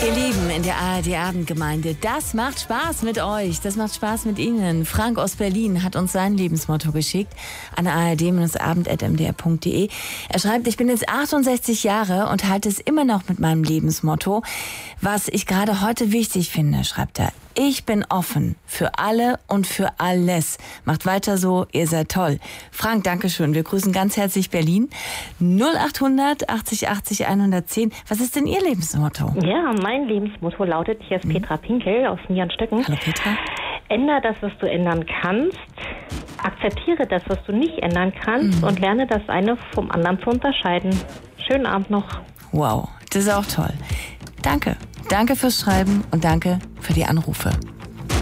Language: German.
Ihr Lieben in der ARD-Abendgemeinde, das macht Spaß mit euch, das macht Spaß mit Ihnen. Frank aus Berlin hat uns sein Lebensmotto geschickt an ard-abend@mdr.de. Er schreibt, ich bin jetzt 68 Jahre und halte es immer noch mit meinem Lebensmotto. Was ich gerade heute wichtig finde, schreibt er, ich bin offen für alle und für alles. Macht weiter so, ihr seid toll. Frank, Dankeschön. Wir grüßen ganz herzlich Berlin. 0800 80 80 110. Was ist denn Ihr Lebensmotto? Ja, mein Lebensmotto lautet, hier ist Petra Pinkel aus Niedernstöcken. Hallo Petra. Änder das, was du ändern kannst. Akzeptiere das, was du nicht ändern kannst und lerne das eine vom anderen zu unterscheiden. Schönen Abend noch. Wow, das ist auch toll. Danke. Danke fürs Schreiben und danke für die Anrufe.